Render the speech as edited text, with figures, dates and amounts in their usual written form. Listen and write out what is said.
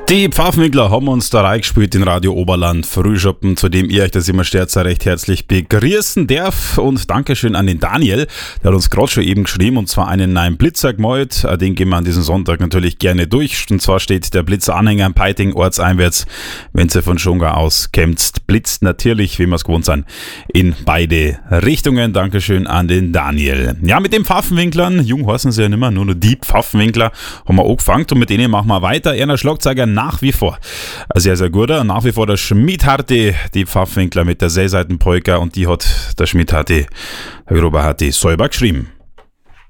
Die Pfaffenwinkler haben uns da reingespielt in Radio Oberland Frühschoppen, zu dem ihr euch das immer stets recht herzlich begrüßen darf. Und Dankeschön an den Daniel, der hat uns gerade schon eben geschrieben, und zwar einen neuen Blitzer gemalt. Den gehen wir an diesem Sonntag natürlich gerne durch. Und zwar steht der Blitzer-Anhänger in Peiting ortseinwärts, wenn ihr von Schongau aus kämmt. Blitzt natürlich, wie wir es gewohnt sind, in beide Richtungen. Dankeschön an den Daniel. Ja, mit den Pfaffenwinklern, jung heißen sie ja nicht mehr, nur noch die Pfaffenwinkler, haben wir angefangen und mit denen machen wir weiter. Erner Schlagzeuger nach wie vor sehr, sehr guter. Nach wie vor der Schmied-Harti, die Pfaffenwinkler mit der Seeseitenpolka, und die hat der Schmied-Harti, der Gruber Harti, selber geschrieben.